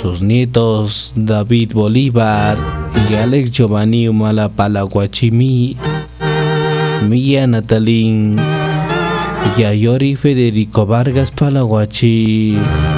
sus nietos David Bolívar y Alex Giovanni Humala Palaguachimi, Mía Natalín y Ayori Federico Vargas Palaguachi,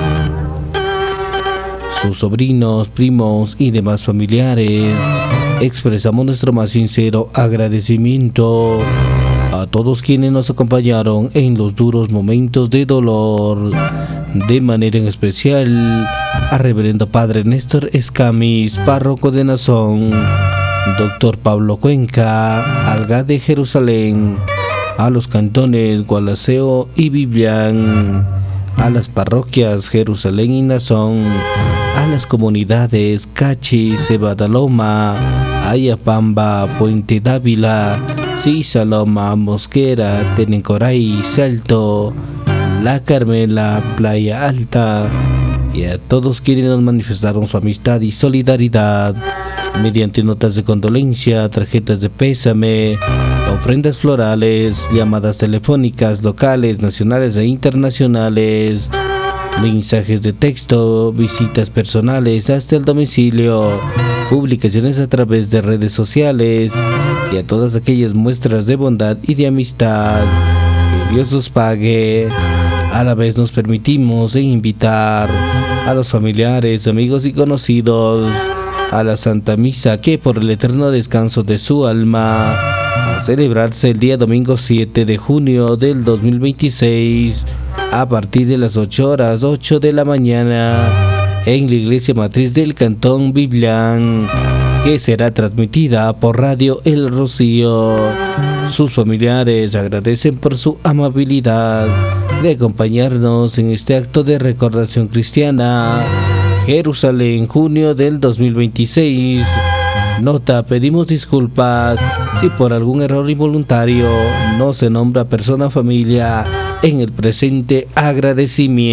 sus sobrinos, primos y demás familiares. Expresamos nuestro más sincero agradecimiento a todos quienes nos acompañaron en los duros momentos de dolor, de manera en especial a Reverendo Padre Néstor Escamis, párroco de Nazón, Doctor Pablo Cuenca, Alga de Jerusalén, a los cantones Gualaceo y Biblián, a las parroquias Jerusalén y Nazón, a las comunidades Cachi, Cebadaloma, Ayapamba, Puente Dávila, Sisaloma, Mosquera, Tenencoray, Salto, La Carmela, Playa Alta, y a todos quienes nos manifestaron su amistad y solidaridad mediante notas de condolencia, tarjetas de pésame, ofrendas florales, llamadas telefónicas locales, nacionales e internacionales, mensajes de texto, visitas personales hasta el domicilio, publicaciones a través de redes sociales y a todas aquellas muestras de bondad y de amistad. Que Dios os pague. A la vez nos permitimos invitar a los familiares, amigos y conocidos a la Santa Misa, que por el eterno descanso de su alma, a celebrarse el día domingo 7 de junio del 2026 a partir de las 8 de la mañana en la iglesia matriz del cantón Biblián, que será transmitida por Radio El Rocío. Sus familiares agradecen por su amabilidad de acompañarnos en este acto de recordación cristiana. Jerusalén, junio del 2026. Nota: pedimos disculpas si por algún error involuntario no se nombra persona o familia en el presente agradecimiento.